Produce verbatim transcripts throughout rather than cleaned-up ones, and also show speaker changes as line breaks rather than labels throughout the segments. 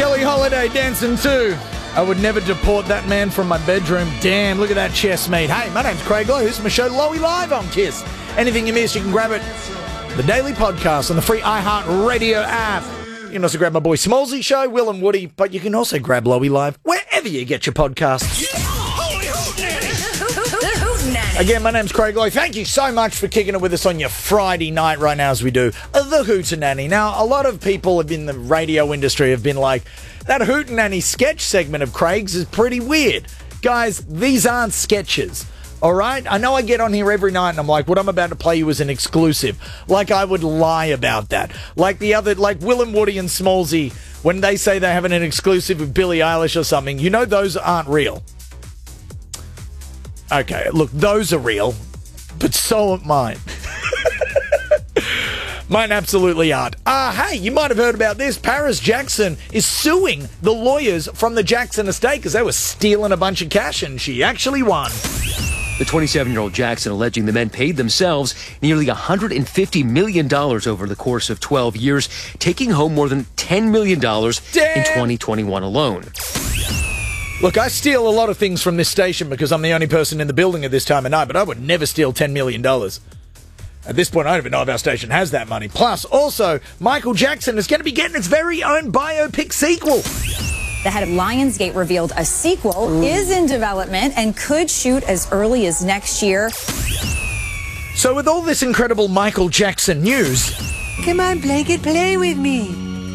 Kelly Holiday dancing too. I would never deport that man from my bedroom. Damn, look at that chest meat. Hey, my name's Craig Lowe. This is my show, Lowy Live on Kiss. Anything you missed, you can grab it. The daily podcast on the free iHeartRadio app. You can also grab my boy Smallsy show, Will and Woody, but you can also grab Lowy Live wherever you get your podcasts. Again, my name's Craig Lowe. Thank you so much for kicking it with us on your Friday night right now as we do the Hootenanny. Now, a lot of people in the radio industry have been like, that Hootenanny sketch segment of Craig's is pretty weird. Guys, these aren't sketches. All right? I know I get on here every night and I'm like, what I'm about to play you is an exclusive. Like I would lie about that. Like the other, like Will and Woody and Smallsy, when they say they're having an exclusive with Billie Eilish or something, you know those aren't real. Okay, look, those are real, but so am mine. Mine absolutely aren't. Ah, uh, hey, you might have heard about this. Paris Jackson is suing the lawyers from the Jackson estate because they were stealing a bunch of cash, and she actually won.
The twenty-seven-year-old Jackson alleging the men paid themselves nearly one hundred fifty million dollars over the course of twelve years, taking home more than ten million dollars
Damn.
in twenty twenty-one alone.
Look, I steal a lot of things from this station because I'm the only person in the building at this time of night, but I would never steal ten million dollars. At this point, I don't even know if our station has that money. Plus, also, Michael Jackson is going to be getting its very own biopic sequel.
The head of Lionsgate revealed a sequel Ooh. is in development and could shoot as early as next year.
So with all this incredible Michael Jackson news...
Come on, Blanket, play with me.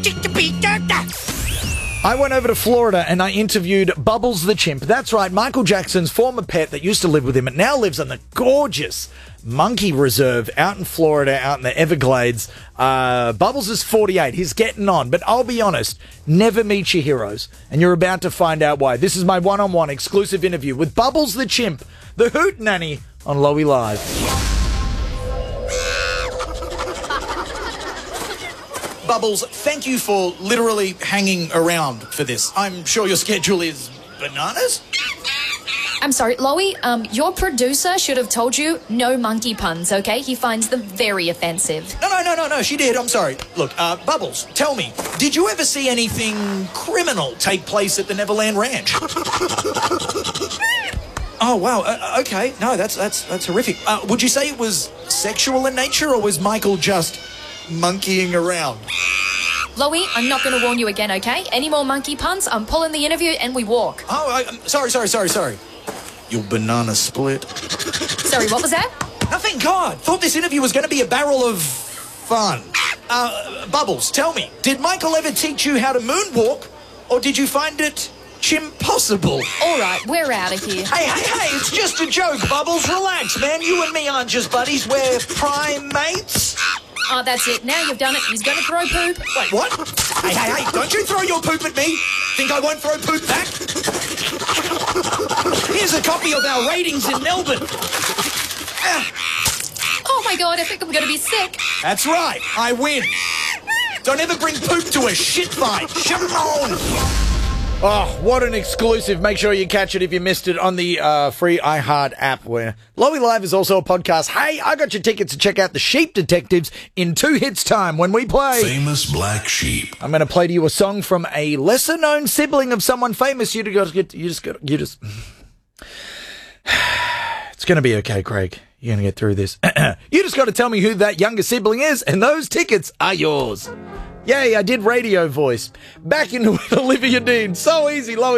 I went over to Florida and I interviewed Bubbles the chimp. That's right, Michael Jackson's former pet that used to live with him and now lives on the gorgeous monkey reserve out in Florida, out in the Everglades. Uh, Bubbles is forty-eight. He's getting on. But I'll be honest, never meet your heroes. And you're about to find out why. This is my one-on-one exclusive interview with Bubbles the chimp, the Hootenanny on Lowy Live. Bubbles, thank you for literally hanging around for this. I'm sure your schedule is bananas.
I'm sorry, Lowy, um, your producer should have told you no monkey puns, okay? He finds them very offensive.
No, no, no, no, no, she did. I'm sorry. Look, uh, Bubbles, tell me, did you ever see anything criminal take place at the Neverland Ranch? Oh, wow, uh, okay. No, that's, that's, that's horrific. Uh, would you say it was sexual in nature, or was Michael just monkeying around?
Lowy, I'm not going to warn you again, okay? Any more monkey puns, I'm pulling the interview and we walk.
Oh, I, um, sorry, sorry, sorry, sorry. Your banana split.
Sorry, what was that?
Nothing, God. Thought this interview was going to be a barrel of fun. Uh, Bubbles, tell me, did Michael ever teach you how to moonwalk, or did you find it chimpossible?
All right, we're out of here.
Hey, hey, hey, it's just a joke, Bubbles. Relax, man. You and me aren't just buddies. We're prime mates.
Oh, that's it. Now you've done it. He's going to throw poop.
Wait, what? Hey, hey, hey, don't you throw your poop at me. Think I won't throw poop back? Here's a copy of our ratings in Melbourne.
Oh, my God, I think I'm going to be sick.
That's right. I win. Don't ever bring poop to a shit fight. Shimon! Oh, what an exclusive. Make sure you catch it if you missed it on the uh, free iHeart app, where Lowy Live is also a podcast. Hey, I got your tickets to check out the Sheep Detectives in two hits time when we play
Famous Black Sheep.
I'm going to play to you a song from a lesser-known sibling of someone famous. You just get, you just got, you just... It's going to be okay, Craig. You're going to get through this. You just got to tell me who that younger sibling is, and those tickets are yours. Yay, I did radio voice. Back into Olivia Dean. So easy, Lowy.